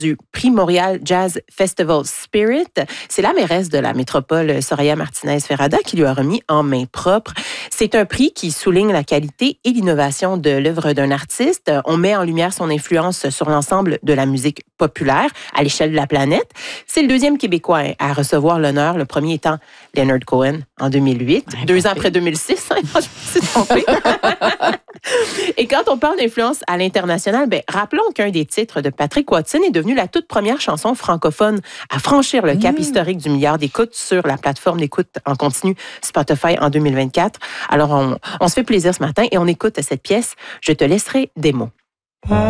du prix Montréal Jazz Festival Spirit. C'est la mairesse de la métropole, Soraya Martinez-Ferrada, qui lui a remis en main propre. C'est un prix qui souligne la qualité et l'innovation de l'œuvre d'un artiste. On met en lumière son influence sur l'ensemble de la musique populaire à l'échelle de la planète. C'est le deuxième Québécois à recevoir l'honneur, le premier étant Leonard Cohen en 2008, 2 ans après 2006. Je me suis trompée. Et quand on parle d'influence à l'international, rappelons qu'un des titres de Patrick Watson est devenu la toute première chanson francophone à franchir le cap historique du milliard d'écoutes sur la plateforme d'écoute en continu Spotify en 2024. Alors, on se fait plaisir ce matin et on écoute cette pièce « Je te laisserai des mots ».